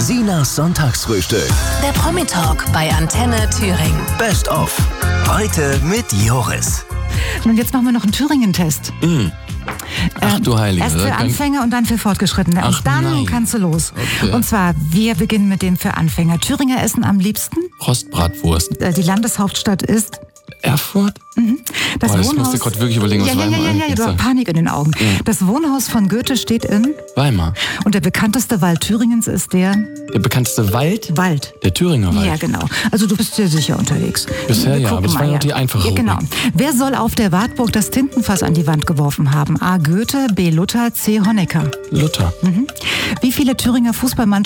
Sinas Sonntagsfrühstück. Der Promi-Talk bei Antenne Thüringen. Best of. Heute mit Joris. Und jetzt machen wir noch einen Thüringen-Test. Ach du Heilige. Erst für Anfänger und dann für Fortgeschrittene. Ach Und dann nein. kannst du los. Okay. Und zwar, wir beginnen mit dem für Anfänger. Thüringer essen am liebsten. Rostbratwurst. Die Landeshauptstadt ist Erfurt? das Boah, das Wohnhaus. musste ich gerade wirklich überlegen, was ja, Weimar ja, eigentlich du hast ist. Panik in den Augen. Ja. Das Wohnhaus von Goethe steht in. Weimar. Und der bekannteste Wald Thüringens ist der Der bekannteste Wald? Wald. Der Thüringer Wald. Ja, genau. Also du bist sehr sicher unterwegs. Bisher Wir ja, aber gucken das war mal, ja die einfache Ja, genau. Rubrik. Wer soll auf der Wartburg das Tintenfass an die Wand geworfen haben? A. Goethe, B. Luther, C. Honecker. Luther. Wie viele Thüringer Fußballmannschaften